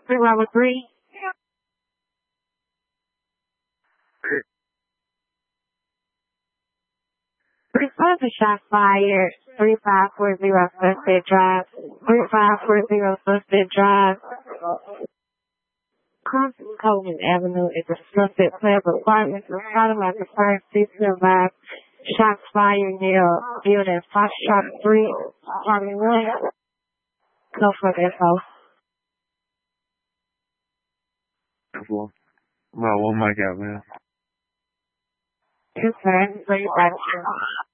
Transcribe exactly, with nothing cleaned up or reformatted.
Three level three. Response to shots fired. Three five four zero suspect drive. Three five four zero suspect drive. Crossing Coleman Avenue is a suspect player of apartments and Cadillac the first six survived. Shots fired near building Foxtrot three, apartment one. Go for the info. Well, well, one mic out, man. Two seconds, so you got it.